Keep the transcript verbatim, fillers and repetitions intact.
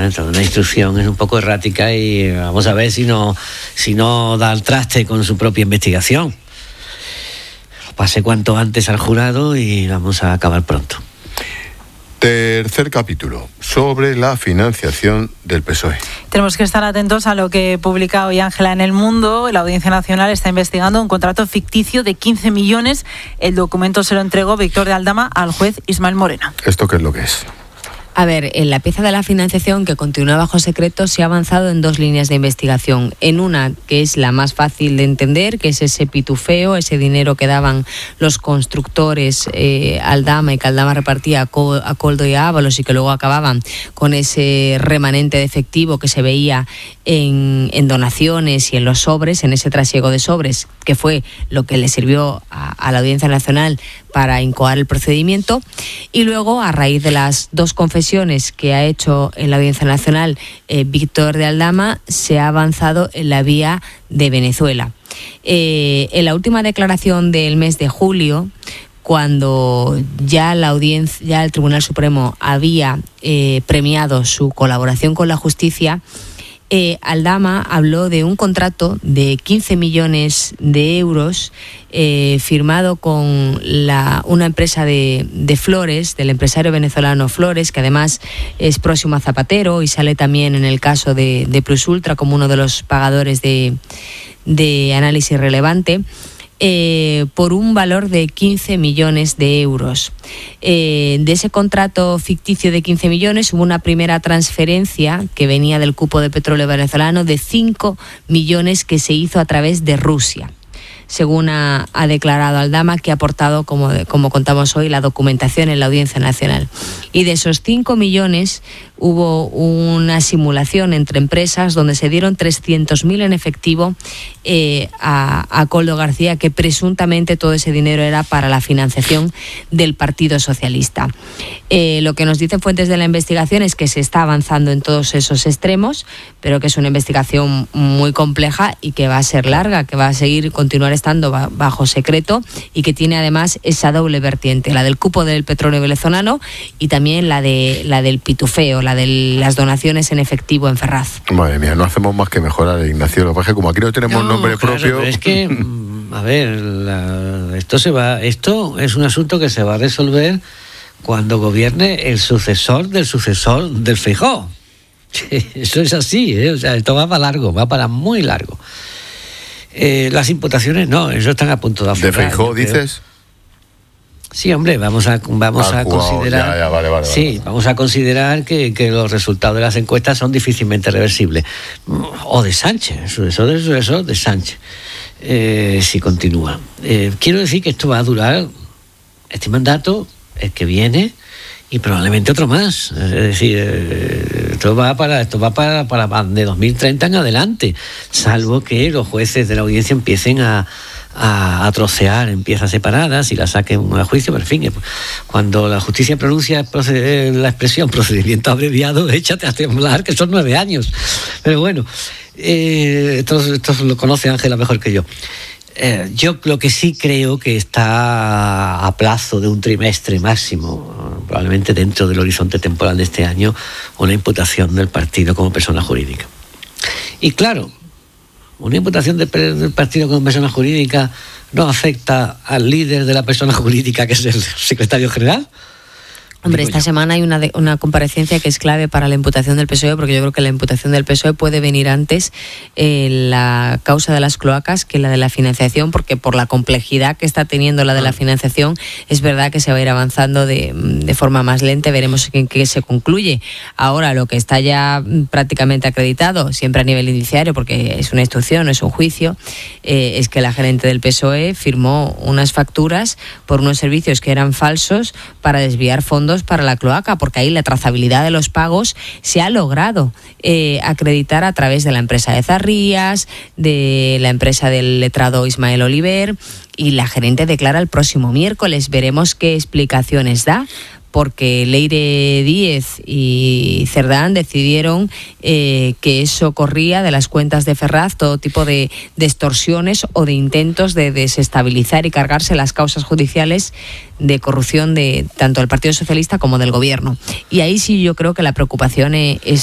Entonces, la instrucción es un poco errática y vamos a ver si no, si no da al traste con su propia investigación. Lo pase cuanto antes al jurado y vamos a acabar pronto. Tercer capítulo, sobre la financiación del P S O E. Tenemos que estar atentos a lo que publica hoy Ángela en El Mundo. La Audiencia Nacional está investigando un contrato ficticio de quince millones. El documento se lo entregó Víctor de Aldama al juez Ismael Moreno. ¿Esto qué es lo que es? A ver, en la pieza de la financiación, que continúa bajo secreto, se ha avanzado en dos líneas de investigación. En una, que es la más fácil de entender, que es ese pitufeo, ese dinero que daban los constructores eh, Aldama y que Aldama repartía a, Co- a Coldo y a Ábalos y que luego acababan con ese remanente de efectivo que se veía en, en donaciones y en los sobres, en ese trasiego de sobres, que fue lo que le sirvió a, a la Audiencia Nacional para incoar el procedimiento. Y luego, a raíz de las dos confesiones que ha hecho en la Audiencia Nacional eh, Víctor de Aldama, se ha avanzado en la vía de Venezuela. Eh, en la última declaración del mes de julio, cuando ya la audiencia, ya el Tribunal Supremo había eh, premiado su colaboración con la justicia, Eh, Aldama habló de un contrato de quince millones de euros eh, firmado con la, una empresa de, de flores, del empresario venezolano Flores, que además es próximo a Zapatero y sale también en el caso de, de Plus Ultra como uno de los pagadores de, de análisis relevante. Eh, por un valor de quince millones de euros. Eh, de ese contrato ficticio de quince millones hubo una primera transferencia que venía del cupo de petróleo venezolano de cinco millones que se hizo a través de Rusia, según ha, ha declarado Aldama, que ha aportado, como, como contamos hoy, la documentación en la Audiencia Nacional. Y de esos cinco millones hubo una simulación entre empresas donde se dieron trescientos mil en efectivo eh, a, a Coldo García, que presuntamente todo ese dinero era para la financiación del Partido Socialista. Eh, lo que nos dicen fuentes de la investigación es que se está avanzando en todos esos extremos, pero que es una investigación muy compleja y que va a ser larga, que va a seguir, continuar estando bajo secreto y que tiene además esa doble vertiente, la del cupo del petróleo venezolano y también la de la del pitufeo, la de las donaciones en efectivo en Ferraz. Madre mía, no hacemos más que mejorar, Ignacio. Lo que pasa es que como aquí no tenemos No, nombre claro, propio... pero es que, a ver, la, esto se va, esto es un asunto que se va a resolver cuando gobierne el sucesor del sucesor del Feijóo. Eso es así, ¿eh? O sea, esto va para largo, va para muy largo. Eh, las imputaciones no, eso están a punto de aflorar. ¿De Feijóo dices? Sí, hombre, vamos a vamos ah, a wow, considerar, ya, ya, vale, vale, sí, vale. vamos a considerar que, que los resultados de las encuestas son difícilmente reversibles. O de Sánchez, eso de eso de Sánchez, eh, si continúa. Eh, quiero decir que esto va a durar este mandato, el que viene y probablemente otro más. Es decir, eh, esto va para esto va para, para de dos mil treinta en adelante, salvo que los jueces de la audiencia empiecen a A, a trocear en piezas separadas y la saquen a juicio, pero en fin, cuando la justicia pronuncia proced- la expresión procedimiento abreviado, échate a temblar, que son nueve años. Pero bueno, eh, esto, esto lo conoce Ángela mejor que yo. Eh, yo lo que sí creo que está a plazo de un trimestre máximo, probablemente dentro del horizonte temporal de este año, una imputación del partido como persona jurídica. Y claro, una imputación de, del partido como persona jurídica no afecta al líder de la persona jurídica, que es el secretario general. Hombre, esta semana hay una, de, una comparecencia que es clave para la imputación del P S O E, porque yo creo que la imputación del P S O E puede venir antes eh, la causa de las cloacas que la de la financiación, porque por la complejidad que está teniendo la de la financiación, es verdad que se va a ir avanzando de, de forma más lenta. Veremos en qué se concluye. Ahora, lo que está ya prácticamente acreditado, siempre a nivel indiciario, porque es una instrucción, no es un juicio, eh, es que la gerente del P S O E firmó unas facturas por unos servicios que eran falsos para desviar fondos para la cloaca, porque ahí la trazabilidad de los pagos se ha logrado eh, acreditar a través de la empresa de Zarrías, de la empresa del letrado Ismael Oliver, y la gerente declara el próximo miércoles. Veremos qué explicaciones da, porque Leire Díez y Cerdán decidieron eh, que eso corría de las cuentas de Ferraz, todo tipo de, de extorsiones o de intentos de desestabilizar y cargarse las causas judiciales de corrupción de tanto del Partido Socialista como del Gobierno. Y ahí sí yo creo que la preocupación es